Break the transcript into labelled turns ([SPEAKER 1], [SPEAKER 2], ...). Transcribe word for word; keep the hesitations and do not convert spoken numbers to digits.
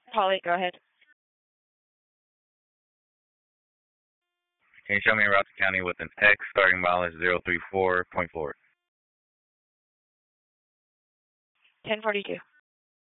[SPEAKER 1] Polly, go ahead.
[SPEAKER 2] Can you show me a route to county with an X starting mileage zero three four point four?
[SPEAKER 1] ten forty-two.